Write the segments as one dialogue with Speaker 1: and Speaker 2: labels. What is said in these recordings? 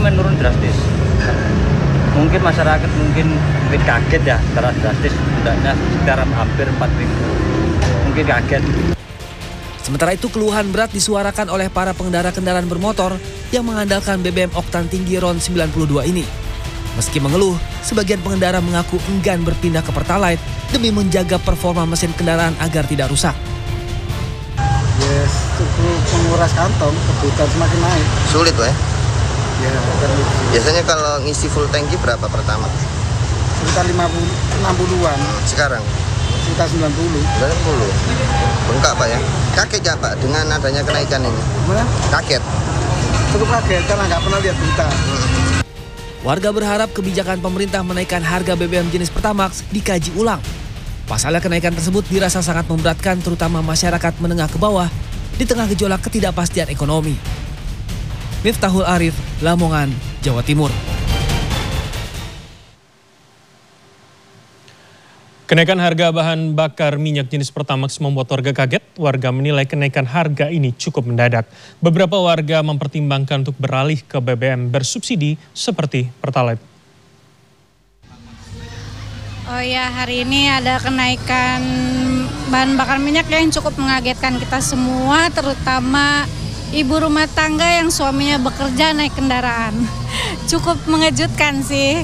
Speaker 1: menurun drastis. Mungkin masyarakat mungkin kaget ya, secara drastis tidaknya sekitar hampir 4.000. Mungkin kaget.
Speaker 2: Sementara itu keluhan berat disuarakan oleh para pengendara kendaraan bermotor yang mengandalkan BBM oktan tinggi RON 92 ini. Meski mengeluh, sebagian pengendara mengaku enggan berpindah ke Pertalite demi menjaga performa mesin kendaraan agar tidak rusak.
Speaker 3: Yes, cukup menguras kantong, kebutuhan semakin naik.
Speaker 4: Sulit, Weh?
Speaker 3: Ya, kan.
Speaker 4: Biasanya kalau ngisi full tangki berapa pertama?
Speaker 3: Sekitar 60-an.
Speaker 4: Sekarang?
Speaker 3: Sekitar 90.
Speaker 4: 90. Bengkak, Pak ya? Kaget ya, Pak, dengan adanya kenaikan ini?
Speaker 3: Gimana?
Speaker 4: Kaget?
Speaker 3: Cukup kaget karena nggak pernah lihat berita.
Speaker 2: Warga berharap kebijakan pemerintah menaikkan harga BBM jenis Pertamax dikaji ulang. Pasalnya kenaikan tersebut dirasa sangat memberatkan terutama masyarakat menengah ke bawah di tengah gejolak ketidakpastian ekonomi. Miftahul Arif, Lamongan, Jawa Timur.
Speaker 5: Kenaikan harga bahan bakar minyak jenis Pertamax membuat warga kaget. Warga menilai kenaikan harga ini cukup mendadak. Beberapa warga mempertimbangkan untuk beralih ke BBM bersubsidi seperti Pertalite.
Speaker 6: Oh ya, hari ini ada kenaikan bahan bakar minyak yang cukup mengagetkan kita semua, terutama ibu rumah tangga yang suaminya bekerja naik kendaraan. Cukup mengejutkan sih.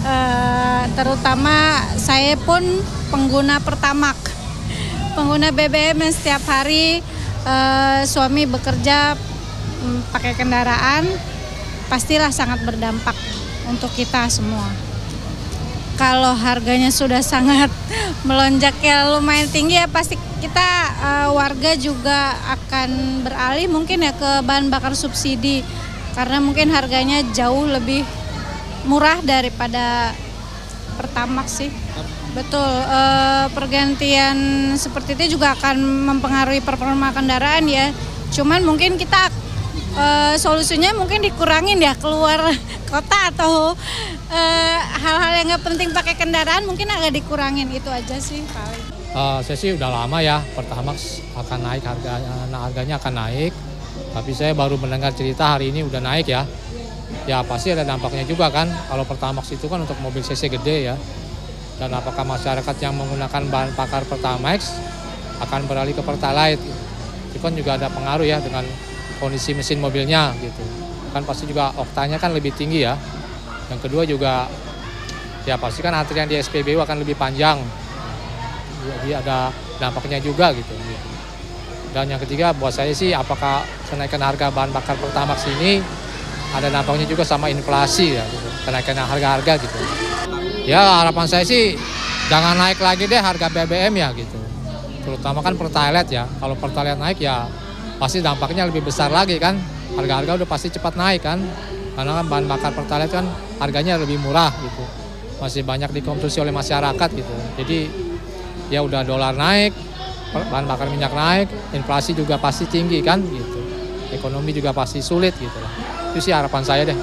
Speaker 6: Terutama saya pun pengguna Pertamax, pengguna BBM yang setiap hari suami bekerja pakai kendaraan, pastilah sangat berdampak untuk kita semua. Kalau harganya sudah sangat melonjak ya lumayan tinggi ya, pasti kita warga juga akan beralih mungkin ya ke bahan bakar subsidi, karena mungkin harganya jauh lebih murah daripada Pertamax sih. Betul, pergantian seperti itu juga akan mempengaruhi performa kendaraan ya. Cuman mungkin kita solusinya mungkin dikurangin ya, keluar kota atau hal-hal yang nggak penting pakai kendaraan mungkin agak dikurangin, itu aja sih paling.
Speaker 7: Saya sih udah lama ya Pertamax akan naik, harganya akan naik. Tapi saya baru mendengar cerita hari ini udah naik ya. Ya pasti ada dampaknya juga kan, kalau Pertamax itu kan untuk mobil CC gede ya. Dan apakah masyarakat yang menggunakan bahan bakar Pertamax akan beralih ke Pertalite? Itu kan juga ada pengaruh ya dengan kondisi mesin mobilnya gitu. Kan pasti juga oktanya kan lebih tinggi ya. Yang kedua juga ya pasti kan antrian di SPBU akan lebih panjang. Jadi ada dampaknya juga gitu. Dan yang ketiga buat saya sih, apakah kenaikan harga bahan bakar Pertamax ini ada dampaknya juga sama inflasi ya, gitu. Kenaikan harga-harga gitu. Ya harapan saya sih jangan naik lagi deh harga BBM ya gitu. Terutama kan Pertalite ya. Kalau Pertalite naik ya pasti dampaknya lebih besar lagi kan. Harga-harga udah pasti cepat naik kan. Karena kan bahan bakar Pertalite kan harganya lebih murah gitu. Masih banyak dikonsumsi oleh masyarakat gitu. Jadi ya udah dolar naik, bahan bakar minyak naik, inflasi juga pasti tinggi kan gitu. Ekonomi juga pasti sulit gitu lah. Itu sih harapan saya deh.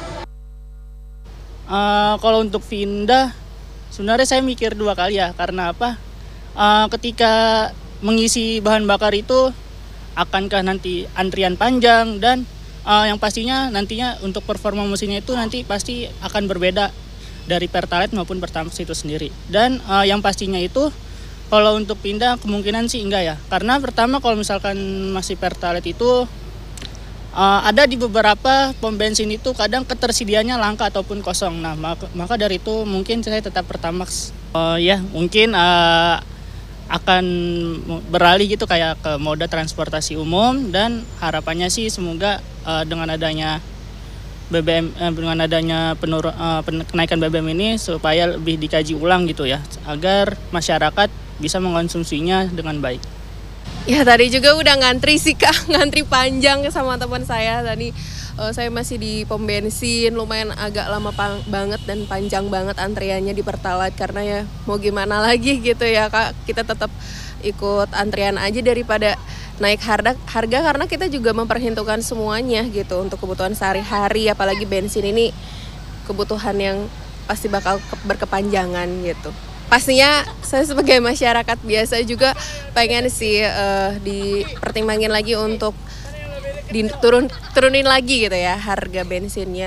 Speaker 8: Kalau untuk pindah, sebenarnya saya mikir dua kali ya. Karena apa? Ketika mengisi bahan bakar itu, akankah nanti antrian panjang, dan yang pastinya nantinya untuk performa mesinnya itu nanti pasti akan berbeda dari Pertalite maupun Pertamax itu sendiri. Dan yang pastinya itu kalau untuk pindah kemungkinan sih enggak ya. Karena pertama kalau misalkan masih Pertalite itu ada di beberapa pom bensin itu kadang ketersediaannya langka ataupun kosong. Nah maka dari itu mungkin saya tetap Pertamax. Ya mungkin akan beralih gitu kayak ke moda transportasi umum, dan harapannya sih semoga dengan adanya BBM dengan adanya kenaikan BBM ini supaya lebih dikaji ulang gitu ya, agar masyarakat bisa mengkonsumsinya dengan baik.
Speaker 9: Ya tadi juga udah ngantri sih Kak, ngantri panjang sama teman saya tadi. Saya masih di pom bensin, lumayan agak lama banget dan panjang banget antriannya di Pertalite, karena ya mau gimana lagi gitu ya Kak, kita tetap ikut antrian aja daripada naik harga karena kita juga memperhitungkan semuanya gitu untuk kebutuhan sehari-hari, apalagi bensin ini kebutuhan yang pasti bakal berkepanjangan gitu. Pastinya saya sebagai masyarakat biasa juga pengen sih dipertimbangin lagi untuk turunin lagi gitu ya harga bensinnya.